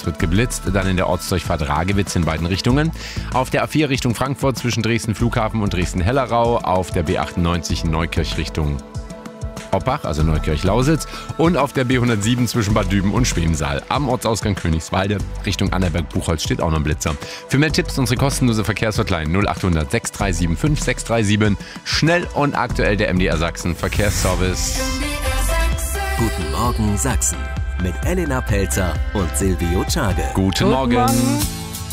es wird geblitzt. Dann in der Ortsdurchfahrt Ragewitz in beiden Richtungen. Auf der A4 Richtung Frankfurt zwischen Dresden Flughafen und Dresden-Hellerau. Auf der B98 in Neukirch Richtung Oppach, also Neukirch-Lausitz. Und auf der B107 zwischen Bad Düben und Schwemsaal. Am Ortsausgang Königswalde Richtung Annaberg-Buchholz steht auch noch ein Blitzer. Für mehr Tipps unsere kostenlose Verkehrshotline 0800 6375 637. Schnell und aktuell der MDR Sachsen Verkehrsservice. Guten Morgen Sachsen mit Elena Pelzer und Silvio Czage. Guten Morgen.